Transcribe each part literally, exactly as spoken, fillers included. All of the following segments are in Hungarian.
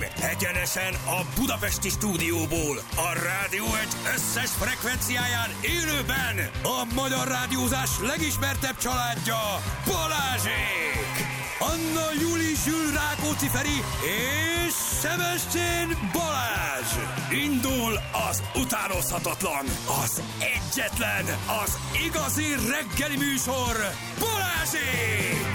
egyenesen a budapesti stúdióból, a Rádió egy összes frekvenciáján élőben a magyar rádiózás legismertebb családja, Balázsék! Anna Júli Zsül Rákóczi Feri és Sebestyén Balázs! Indul az utánozhatatlan, az egyetlen, az igazi reggeli műsor, Balázsék!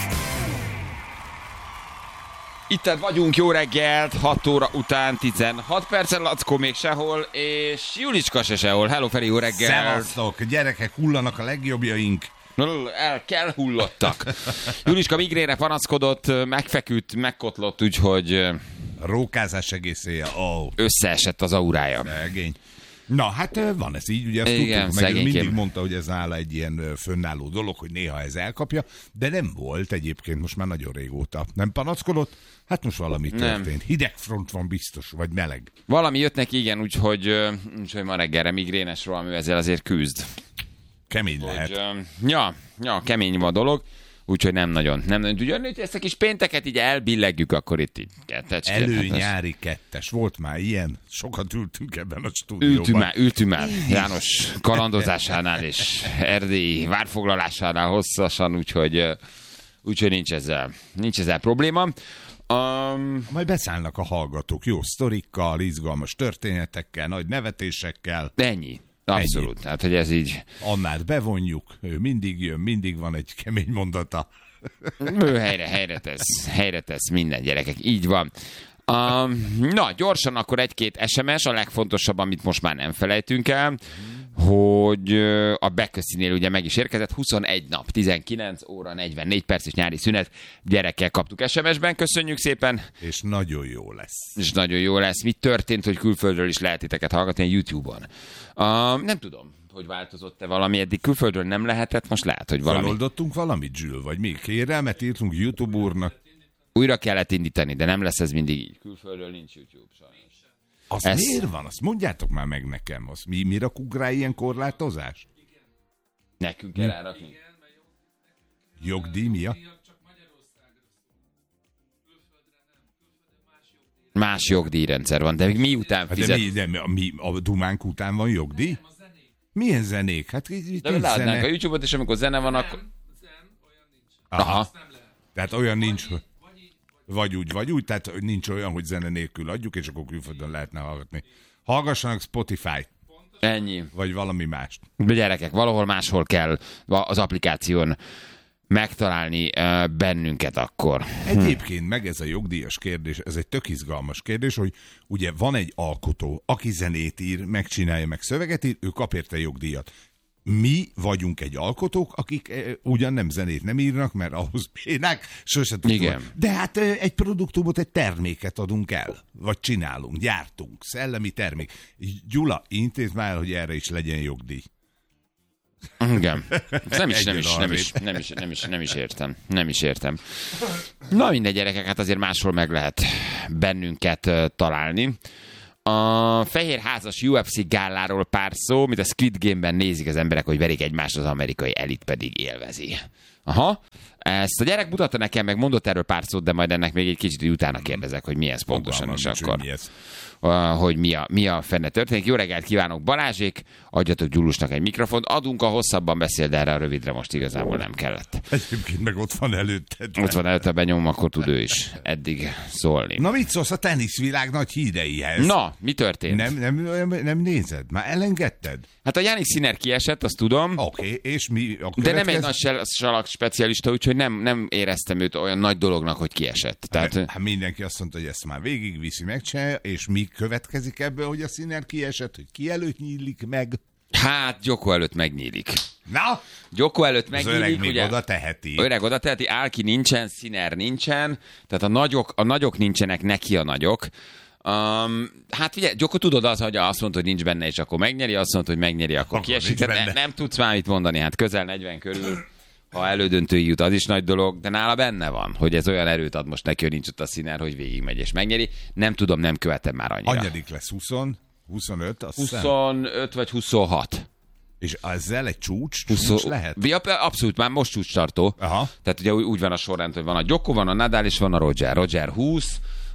Itt vagyunk, jó reggelt, hat óra után tizenhat perccel, Lackó még sehol, és Julicska se sehol. Hello Feri, jó reggelt! Szevasztok, gyerekek, hullanak a legjobbjaink. El kell hullottak. Julicska migrénre panaszkodott, megfeküdt, megkotlott, úgyhogy... Rókázás egész éjjel, oh. Összeesett az aurája. Szegény. Na, hát van ez így, ugye azt igen, tudtuk, meg mindig kém. mondta, hogy ez nála egy ilyen fönnálló dolog, hogy néha ez elkapja, de nem volt egyébként most már nagyon régóta. Nem panaszkodott? Hát most valami történt. Nem. Hideg front van biztos, vagy meleg. Valami jött neki, igen, úgyhogy, úgyhogy ma reggelre migrénes valami ezzel azért küzd. Kemény hogy, lehet. Uh, ja, ja, kemény van a dolog. Úgyhogy nem nagyon. Nem nagyon tudja, hogy ezt a kis pénteket így elbillegjük, akkor itt így kettecskét. Előnyári kettes. Volt már ilyen. Sokat ültünk ebben a stúdióban. Ültünk már, ültünk már János kalandozásánál és erdélyi várfoglalásánál hosszasan, úgyhogy, úgyhogy nincs ezzel, nincs ezzel probléma. Um, Majd beszállnak a hallgatók jó sztorikkal, izgalmas történetekkel, nagy nevetésekkel. Ennyi. Abszolút, ennyi. Tehát hogy ez így... Annát bevonjuk, ő mindig jön, mindig van egy kemény mondata. Ő helyre, helyre tesz, helyre tesz minden, gyerekek, így van. Um, na, gyorsan akkor egy-két es em es, a legfontosabb, amit most már nem felejtünk el, hogy a Beköszinél ugye meg is érkezett, huszonegy nap, tizenkilenc óra, negyvennégy perc és nyári szünet, gyerekkel kaptuk es em es-ben, köszönjük szépen. És nagyon jó lesz. És nagyon jó lesz. Mi történt, hogy külföldről is lehet titeket hallgatni a YouTube-on? Uh, nem tudom, hogy változott-e valami, eddig külföldről nem lehetett, most lehet, hogy valami. Feloldottunk valamit, Zsül, vagy mi? Kérelmet írtunk YouTube úrnak. Újra kellett indítani, de nem lesz ez mindig így. Külföldről nincs YouTube, sajnos. Az ez... miért van? Azt mondjátok már meg nekem. Azt mi, mi rakunk rá ilyen korlátozást? Nekünk kell rárakni. Jogdíj miatt? Más jogdíjrendszer van, de még miután fizet... De, mi, de mi, mi, a dumánk után van jogdíj? Milyen zenék? Hát itt de látnánk zene... a YouTube-ot, és amikor zene van, akkor... Aha. Aha. Tehát olyan nincs, hogy... Vagy úgy, vagy úgy, tehát nincs olyan, hogy zene nélkül adjuk, és akkor külföldön lehetne hallgatni. Hallgassanak Spotify-t. Ennyi. Vagy valami mást. De gyerekek, valahol máshol kell az applikáción megtalálni uh, bennünket akkor. Egyébként meg ez a jogdíjas kérdés, ez egy tök izgalmas kérdés, hogy ugye van egy alkotó, aki zenét ír, megcsinálja, meg szöveget ír, ő kap érte jogdíjat. Mi vagyunk egy alkotók, akik e, ugyan nem zenét nem írnak, mert ahhoz bénák, sose tudjuk. Igen. De hát e, egy produktumot, egy terméket adunk el, vagy csinálunk, gyártunk, szellemi termék. Gyula, intézd már, hogy erre is legyen jogdíj. Igen. Nem is, nem is, nem is, nem is, nem is, nem is értem. Nem is értem. Na mindegy, gyerekek, hát azért máshol meg lehet bennünket uh, találni. A Fehér Házas u ef cé gáláról pár szó, mint a Squid Game-ben nézik az emberek, hogy verik egymást, az amerikai elit pedig élvezi. Aha. Ezt a gyerek mutatta nekem, meg mondott erről pár szót, de majd ennek még egy kicsit utána kérdezek, hogy mi ez pontosan is akkor. Mi ez. Uh, hogy mi a, mi a fenne történik. Jó reggelt kívánok, Balázsék, adjatok Gyulusnak egy mikrofont. Adunk, a hosszabban beszél, de erre a rövidre most igazából nem kellett. Egyébként meg ott van előtted. Ott van előtte, benyomom, akkor tud ő is eddig szólni. Na mit szólsz a teniszvilág nagy híreihez? Na, mi történt? Nem, nem, nem, nem nézed? Már elengedted? Hát a Jannik Sinner kiesett, azt tudom. Oké, okay, és mi a következő? De nem egy nagy salak specialista, úgyhogy nem, nem éreztem őt olyan nagy dolognak, hogy kiesett. Tehát... Hát, hát mindenki azt mondta, hogy ezt már végigviszi, megcsinálja, és mi következik ebből, hogy a Sinner kiesett, hogy ki előtt nyílik meg? Hát, Gyoko előtt megnyílik. Na? Gyoko előtt megnyílik. Az öreg még ugye, oda teheti. Öreg oda teheti, Álki nincsen, Sinner nincsen, tehát a nagyok, a nagyok nincsenek, neki a nagyok. Um, hát ugye, Gyoko tudod az, hogy azt mondta, hogy nincs benne, és akkor megnyeri, azt mondta, hogy megnyeri, akkor, akkor kiesik. Ne, nem tudsz már mit mondani, hát közel negyven körül, ha elődöntőig jut, az is nagy dolog, de nála benne van, hogy ez olyan erőt ad most neki, hogy nincs ott a Sinner, hogy végigmegy és megnyeri. Nem tudom, nem követem már annyira. Annyadik lesz? húsz, huszonöt? huszonöt vagy huszonhat. És ezzel egy csúcs, húsz csúcs lehet? Ja, abszolút, már most csúcs tartó. Aha. Tehát ugye úgy van a sorrend, hogy van a Gyoko, van a Nadal, és van a Roger. Roger húsz,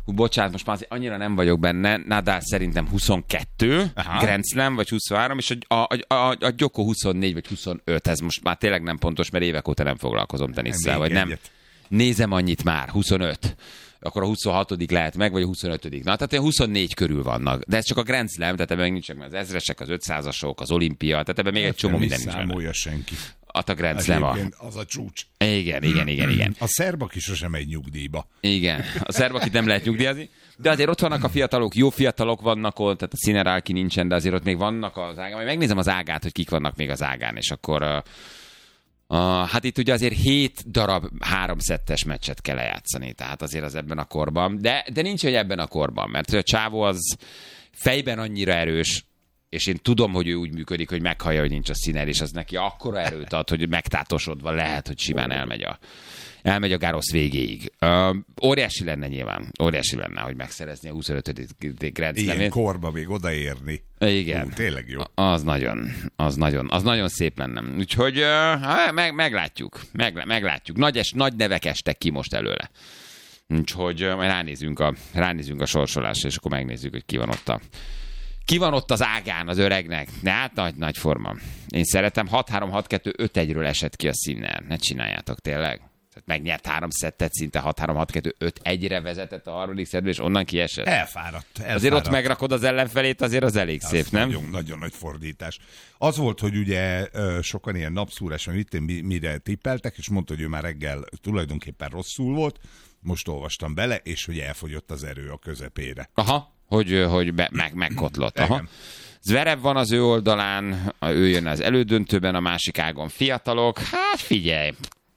hú, bocsánat, most már annyira nem vagyok benne, Nadal szerintem huszonkettő, Aha. Grand Slam vagy huszonhárom, és a, a, a, a Djoko huszonnégy vagy huszonöt, ez most már tényleg nem pontos, mert évek óta nem foglalkozom tenisszel, vagy nem. Egyet. Nézem annyit már, huszonöt. Akkor a huszonhatodik lehet meg, vagy a huszonötödik. Na, tehát ilyen huszonnégy körül vannak. De ez csak a Grand Slam, tehát ebben nincsenek az ezresek, az ötszázasok, az olimpia, tehát ebben még egy csomó minden nincs benne. számolja senki. A Grand Slam a... Az a csúcs. Igen, igen, igen, igen. A szerb, aki sosem megy nyugdíjba. Igen, a szerb, akit nem lehet nyugdíjazni. De azért ott vannak a fiatalok, jó fiatalok vannak ott, tehát a Sinner Alki nincsen, de azért ott még vannak az ágán. Majd megnézem az ágát, hogy kik vannak még az ágán, és akkor... Uh, uh, hát itt ugye azért hét darab háromszettes meccset kell lejátszani, tehát azért az ebben a korban. De, de nincs, hogy ebben a korban, mert a csávó az fejben annyira erős, és én tudom, hogy ő úgy működik, hogy meghallja, hogy nincs a Sinner, és az neki akkora erőt ad, hogy megtátosodva lehet, hogy simán elmegy a, elmegy a Garros végéig. Uh, óriási lenne nyilván, óriási lenne, hogy megszerezni a huszonötödik Grand Slamét. Ilyen korba még odaérni. Igen. Ú, tényleg jó. Az nagyon, az nagyon, az nagyon szép lenne. Úgyhogy uh, meg, meglátjuk, meg, meglátjuk. Nagy, es, nagy nevek estek ki most előle. Úgyhogy uh, majd ránézünk a, ránézünk a sorsolásra, és akkor megnézzük, hogy ki van ott a Ki van ott az ágán az öregnek? De hát nagy, nagy forma. Én szeretem, hat három hat kettő öt egyről esett ki a Sinner. Ne csináljátok tényleg. Tehát megnyert három szettet, szinte hat három hat kettő öt egyre vezetett a harmadik szettből, és onnan kiesett. Elfáradt, elfáradt. Azért ott megrakod az ellenfelét, azért az elég az szép, nem? Nagyon, nagyon nagy fordítás. Az volt, hogy ugye sokan ilyen napszúrás, amit mire tippeltek, és mondta, hogy ő már reggel tulajdonképpen rosszul volt. Most olvastam bele, és hogy elfogyott az erő a közepére. Aha. Hogy, hogy be, meg, megkotlott. Aha. Zverev van az ő oldalán, ő jön az elődöntőben, a másik ágon fiatalok. Hát figyelj,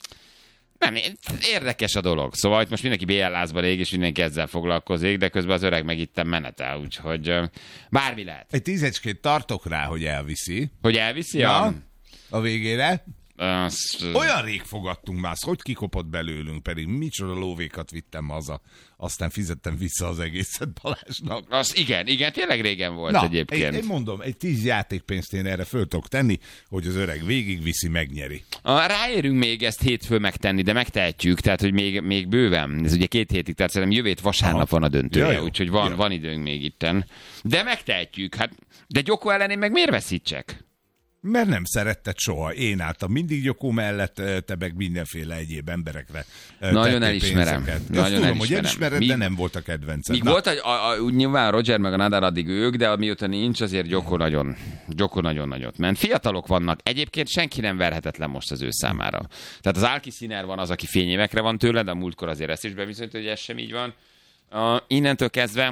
nem, érdekes a dolog. Szóval itt most mindenki bé el lázba rég, és mindenki ezzel foglalkozik, de közben az öreg meg itten menetel, úgyhogy bármi lehet. Egy tízecskét tartok rá, hogy elviszi. Hogy elviszi? Ja, a... a végére. Azt... Olyan rég fogadtunk már, hogy kikopott belőlünk, pedig micsoda lóvékat vittem haza, aztán fizettem vissza az egészet Balázsnak. Az igen, igen, tényleg régen volt Na, egyébként. Én mondom, egy tíz játékpénzt én erre föl tudok tenni, hogy az öreg végigviszi, megnyeri. Ráérünk még ezt hétfőn megtenni, de megtehetjük, tehát hogy még, még bőven. Ez ugye két hétig, tehát szerintem jövő hét vasárnap Aha. van a döntője, ja, úgyhogy van, ja. van időnk még itten. De megtehetjük, hát, de Djoko ellen én meg miért veszítsek? Mert nem szeretted soha. Én álltam mindig Djoko mellett, te meg mindenféle egyéb emberekre. Nagyon elismerem. Nagyon tudom, elismerem. hogy elismered, míg, de nem volt a kedvencem. Míg volt, a, a, a, nyilván Roger meg a Nadal addig ők, de amióta nincs, azért Djoko nagyon, Djoko nagyon nagyot ment. Fiatalok vannak. Egyébként senki nem verhetetlen most az ő számára. Tehát az Alki Sinner van az, aki fényévekre van tőle, de a múltkor azért ezt is bebizonyított, hogy ez sem így van. Uh, innentől kezdve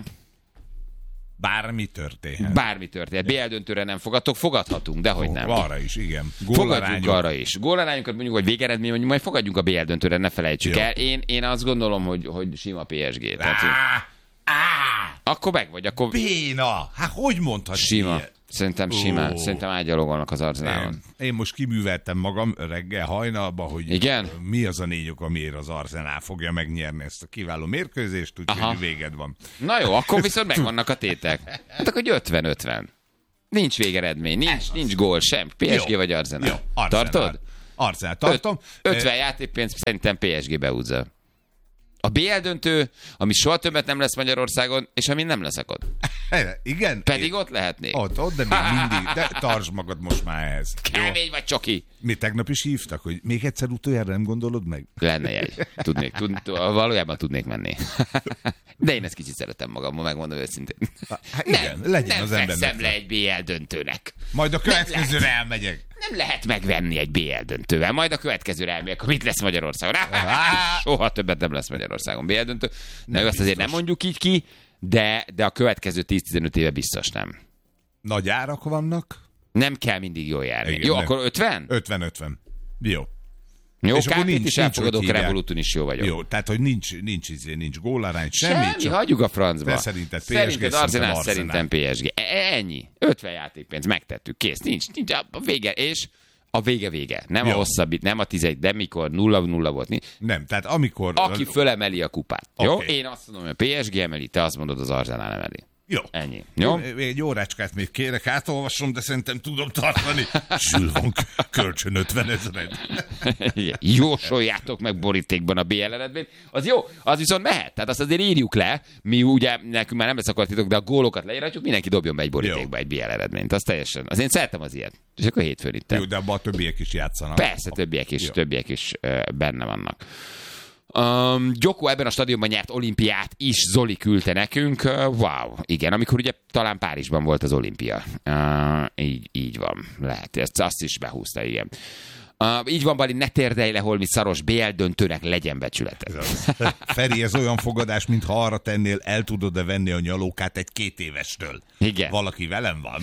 Bármi történhet. Bármi történhet. bé el döntőre nem fogadtok, fogadhatunk, de hogy nem. Arra is, igen. Fogadjunk arra is. Gólarányokat mondjuk, vagy végeredmény, mondjuk majd fogadjunk a bé el döntőre, ne felejtsük Jó. el. Én, én azt gondolom, hogy, hogy sima pé es gé. Tehát, Á, á, akkor meg vagy, akkor... Béna! Hát hogy mondhatsz Sima. ilyet? Szerintem simán. Oh. Szerintem ágyalogolnak az Arzenálon. Én, én most kiműveltem magam reggel hajnalba, hogy Igen? mi az a négy ok, amiért az Arzenál fogja megnyerni ezt a kiváló mérkőzést, úgyhogy véged van. Na jó, akkor viszont megvannak a tétek. Hát akkor ötven ötven. Nincs végeredmény, nincs, nincs gól sem. pé es gé jó. Vagy Arzenál. Jó, Arzenál. Tartod? Arzenál, tartom. ötven játékpénz szerintem pé es gé beúzza. A bé el döntő, ami soha többet nem lesz Magyarországon, és ami nem leszek ott. Igen? Pedig én... ott lehetnék. Ott, ott, de még mindig. De tartsd magad most már ehhez. Kemény vagy csoki. Mi tegnap is hívtak, hogy még egyszer utoljára nem gondolod meg? Lenne jegy. Tudnék, tud, valójában tudnék menni. De én ezt kicsit szeretem magammal, megmondom őszintén. Hát igen, nem, legyen nem az embernek. Nem le egy bé el döntőnek. Majd a következőre elmegyek. Nem lehet megvenni egy bé el döntővel. Majd a következőre elmegyek, akkor mit lesz Magyarországon? Soha többet nem lesz Magyarországon bé el döntő. De azt azért nem mondjuk így ki, de, de a következő tíz-tizenöt éve biztos nem. Nagy árak vannak. Nem kell mindig jól járni. Igen, jó, nem. Akkor ötven? ötven ötven. Jó. Jó, kártyát is elfogadok, Revoluton is jó vagyok. Jó, tehát, hogy nincs, nincs, izé, nincs gólarány, semmi. Semmi, csak hagyjuk a francba. Te szerinted pé es gé, szerinted Arzenál, szerintem pé es gé. Ennyi. ötven játékpénz, megtettük, kész. Nincs, nincs a vége, és a vége vége. Nem jó. A hosszabbit, nem a tizegy, de mikor nulla nulla volt. Nem, tehát amikor... Aki fölemeli a kupát. Okay. Jó? Én azt mondom, hogy a pé es gé emeli, te azt mondod, az Arzenál emeli. Jó. Ennyi. Jó? Még egy órácskát még kérek, átolvasom, de szerintem tudom tartani. Zsülvon kölcsön ötven ezred. Jósoljátok meg borítékban a bé el eredményt. Az jó, az viszont mehet. Tehát azt azért írjuk le. Mi ugye, nekünk már nem lesz akartitok, de a gólokat leírhatjuk, mindenki dobjon be egy borítékba jó. egy bé el eredményt. Az teljesen. Az én szeretem az ilyet. És akkor hétfőn itt. Jó, de abban a többiek is játszanak. Persze, többiek is, jó. többiek is uh, benne vannak. Um, Gyoko ebben a stadionban nyert olimpiát is, Zoli küldte nekünk. Uh, wow, igen, amikor ugye talán Párizsban volt az olimpia. Uh, így, így van, lehet, ezt, azt is behúzta, igen. Uh, így van, Bali, ne térdelj le, holmi szaros bé el döntőnek legyen becsületed. Feri, ez olyan fogadás, mintha arra tennél, el tudod-e venni a nyalókát egy két évestől. Igen. Valaki velem van.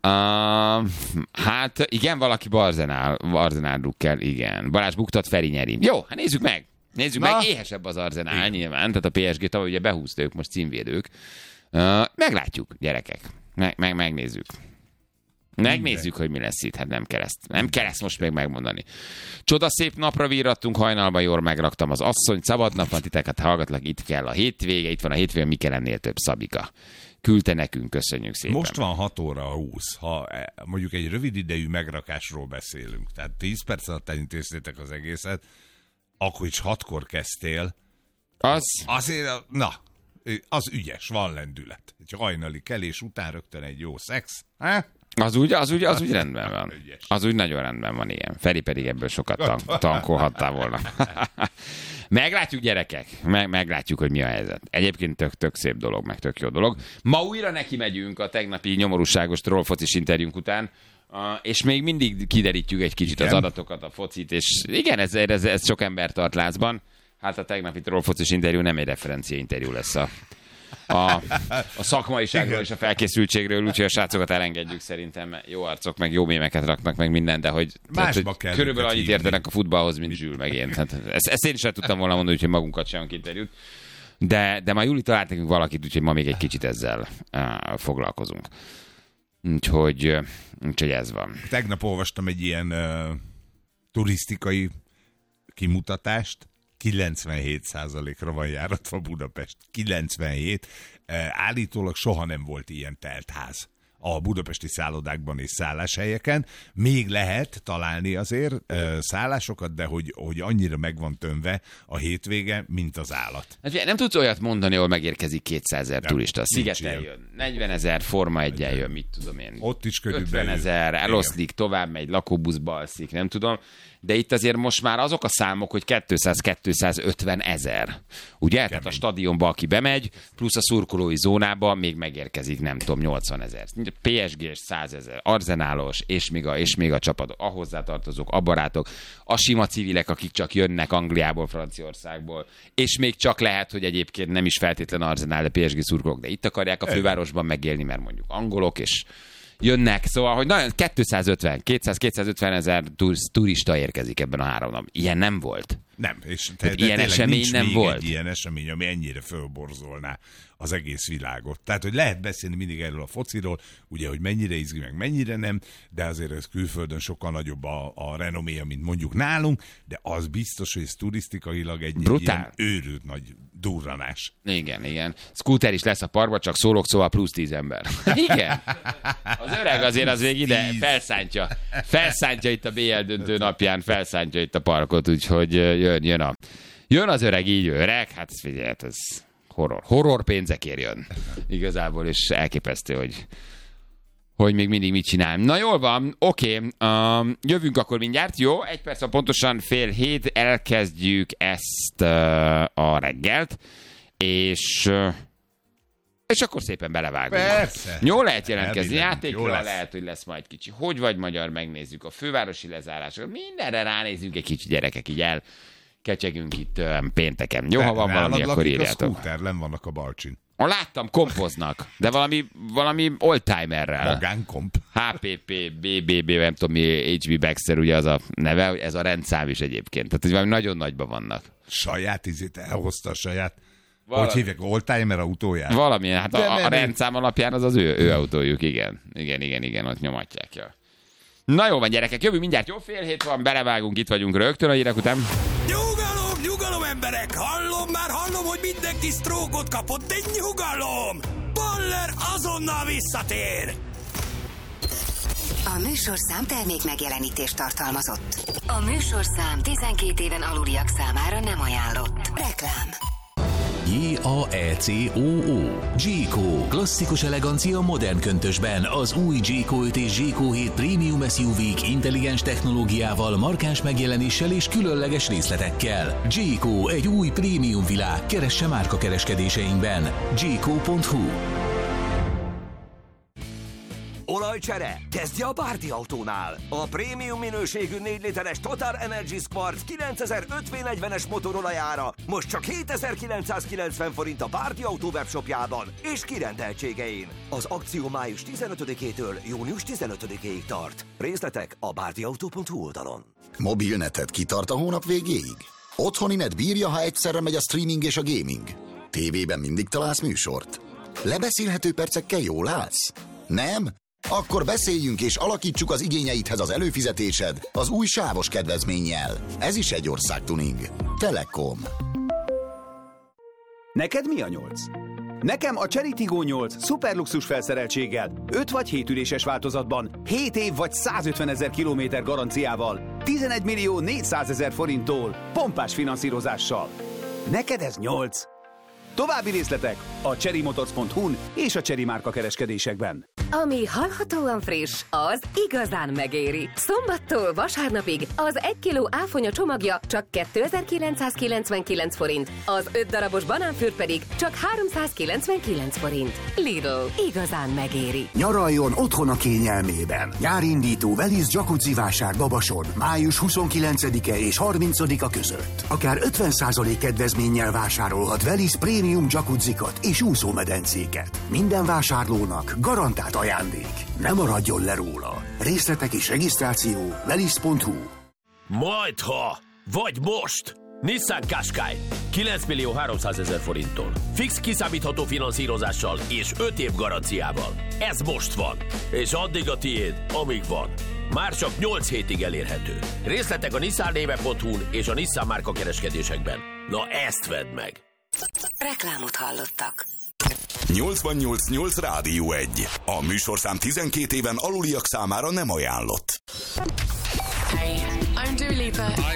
Uh, hát igen, valaki Barzenál, Barzenál drukkel, igen. Balázs buktat, Feri nyeri. Jó, hát nézzük meg. Nézzük Na. meg, éhesebb az Arsenal igen. nyilván, tehát a pé es gé tavaly ugye behúzta, ők most címvédők. Uh, meglátjuk, gyerekek. Meg, meg, megnézzük. Megnézzük, hogy mi lesz itt. Hát nem kell ezt, nem kell ezt most még megmondani. Csoda szép napra virrattunk, hajnalban jól megraktam az asszony, szabad nap van, titeket hallgatlak, itt kell a hétvége, itt van a hétvége, mi kell ennél több, Szabika. Küldte nekünk, köszönjük szépen. Most van hat óra húsz, ha mondjuk egy rövid idejű megrakásról beszélünk, tehát tíz perc alatt elintéztétek az egészet, akkor is hatkor kezdtél, az... azért, na, az ügyes, van lendület. Egy hajnali kelés után rögtön egy jó szex, ha? Az úgy, az úgy, az úgy rendben van. Az úgy nagyon rendben van, ilyen. Feri pedig ebből sokat tank- tankolhattál volna. Meglátjuk, gyerekek, meg, meglátjuk, hogy mi a helyzet. Egyébként tök, tök szép dolog, meg tök jó dolog. Ma újra neki megyünk a tegnapi nyomorúságos trollfocis interjúnk után, Uh, és még mindig kiderítjük egy kicsit igen. az adatokat, a focit, és igen, ez, ez, ez sok ember tart lázban. Hát a tegnapi trollfocis interjú nem egy referencia interjú lesz a, a, a szakmaiságról igen. és a felkészültségről, úgyhogy a srácokat elengedjük szerintem. Jó arcok, meg jó mémeket raknak, meg minden, de hogy, tehát, hogy körülbelül annyit értenek a futballhoz, mint Zsül meg én. Hát ezt, ezt én is el tudtam volna mondani, hogy magunkat sem interjút. De, de ma Juli talált nekünk valakit, úgyhogy ma még egy kicsit ezzel uh, foglalkozunk. Úgyhogy, úgyhogy ez van. Tegnap olvastam egy ilyen uh, turisztikai kimutatást, kilencvenhét százalékra van járatva Budapest. kilencvenhét. Uh, állítólag soha nem volt ilyen teltház a budapesti szállodákban és szálláshelyeken. Még lehet találni azért uh, szállásokat, de hogy, hogy annyira meg van tömve a hétvége, mint az állat. Hát, nem tudsz olyat mondani, ahol megérkezik kétszázezer turista. Szigeten jön, negyvenezer Forma egyen jön, mit tudom én. Ott is körülbelül. ötvenezer, eloszlik, tovább megy, lakóbuszba alszik, nem tudom. De itt azért most már azok a számok, hogy kétszáz-kétszázötven ezer. Ugye? Kemény. Tehát a stadionba, aki bemegy, plusz a szurkolói zónába még megérkezik, nem tudom, nyolcvan ezer. pé es gés százezer, arzenálos, és még a, és még a csapatok, a hozzátartozók, a barátok, a sima civilek, akik csak jönnek Angliából, Franciaországból, és még csak lehet, hogy egyébként nem is feltétlen arzenál, de pé es gé szurkolók, de itt akarják a fővárosban megélni, mert mondjuk angolok, és jönnek, szóval, hogy nagyon kétszázötven, kétszáz-kétszázötven ezer turista érkezik ebben a három nap. Ilyen nem volt. Nem, és te, te, ilyen esemény nem volt. Egy ilyen esemény, ami ennyire fölborzolná az egész világot. Tehát, hogy lehet beszélni mindig erről a fociról, ugye, hogy mennyire izgi, meg mennyire nem, de azért ez külföldön sokkal nagyobb a, a renoméja, mint mondjuk nálunk, de az biztos, hogy ez turisztikailag egy, egy ilyen őrült nagy durranás. Igen, igen. Scooter is lesz a parkban, csak szólok, szóval plusz tíz ember. Igen. Az öreg azért az még ide felszántja. Felszántja itt a bé el döntő napján, felszántja itt a parkot, úgyhogy jön, jön, a, jön az öreg, így öreg, hát figyelj, ez horror. Horror pénzekért jön. Igazából, és elképesztő, hogy hogy még mindig mit csinál. Na jól van, oké, okay. um, jövünk akkor mindjárt, jó? Egy perc van pontosan fél hét, elkezdjük ezt uh, a reggelt, és uh, és akkor szépen belevágunk. Persze. Jó lehet jelentkezni, játékra lehet, hogy lesz majd kicsi. Hogy vagy magyar, megnézzük a fővárosi lezárásokat, mindenre ránézzünk egy kicsi, gyerekek, így el kecsegünk itt uh, pénteken. Jó, ha van valami, akkor írjátok. A scooter, nem vannak a Balcsin. Láttam, kompoznak, de valami, valami oldtimerrel. Magánkomp. há pé pé, bé bé bé, nem tudom mi, há bé Baxter, ugye az a neve, ez a rendszám is egyébként. Tehát, hogy valami nagyon nagyban vannak. Saját izét elhozta a saját, valami. Hogy hívják, oldtimer autóját? Valamilyen, hát a, a rendszám alapján az az ő, ő autójuk, igen. Igen, igen, igen, ott nyomatják, ja. Na jó van, gyerekek, jövő mindjárt, jó fél hét van, belevágunk, itt vagyunk rögtön a hírek után. Nyugalom, nyugalom emberek, hallom már, hallom, hogy mindenki sztrókot kapott, de nyugalom! Baj Schaller azonnal visszatér! A műsorszám termék megjelenítést tartalmazott. A műsorszám tizenkét éven aluliak számára nem ajánlott. Reklám. J A E C O O Jayco. Klasszikus elegancia modern köntösben az új Jayco öt és Jayco hét Premium es u vé-k intelligens technológiával, markáns megjelenéssel és különleges részletekkel. Jayco, egy új prémium világ. Keresse márka kereskedéseinkben. jayco pont hu. Olajcsere? Kezdje a Bárdi Autónál! A prémium minőségű négy literes Total Energy Spark kilencezer-öt vé negyvenes motorolajára most csak hétezer-kilencszázkilencven forint a Bárdi Autó webshopjában és kirendeltségein. Az akció május tizenötödikétől június tizenötödikéig tart. Részletek a bárdiautó pont hu oldalon. Mobilneted kitart a hónap végéig? Otthoni net bírja, ha egyszerre megy a streaming és a gaming? Tévében mindig találsz műsort? Lebeszélhető percekkel jól állsz? Nem? Akkor beszéljünk és alakítsuk az igényeidhez az előfizetésed az új sávos kedvezménnyel. Ez is egy országtuning. Telekom. Neked mi a nyolc? Nekem a Chery Tiggo nyolc szuperluxus felszereltséggel, öt vagy hét üléses változatban, hét év vagy százötvenezer kilométer garanciával, tizenegy millió négyszázezer forinttól, pompás finanszírozással. Neked ez nyolc. További részletek a chery motors pont hu-n és a Chery márka kereskedésekben. Ami hallhatóan friss, az igazán megéri. Szombattól vasárnapig az egy kiló áfonya csomagja csak kétezer-kilencszázkilencvenkilenc forint, az öt darabos banánfürt pedig csak háromszázkilencvenkilenc forint. Lidl, igazán megéri. Nyaraljon otthon a kényelmében. Nyárindító Velisz jacuzzi vásár Babason május huszonkilencedike és harmincadika között. Akár ötven százalék kedvezménnyel vásárolhat Velisz prémium jacuzzikat és úszómedencéket. Minden vásárlónak garantált ajándék. Ne maradjon le róla. Részletek és regisztráció velisz pont hu. Majdha, vagy most! Nissan Qashqai kilenc millió háromszázezer forinttól. Fix kiszámítható finanszírozással és öt év garanciával. Ez most van. És addig a tiéd, amíg van. Már csak nyolc hétig elérhető. Részletek a nissan néve pont hu-n és a Nissan márka kereskedésekben. Na ezt vedd meg! Reklámot hallottak. nyolcvannyolc nyolc Rádió egy. A műsorszám tizenkét éven aluliak számára nem ajánlott. Hey, I'm Dua Lipa. Hi,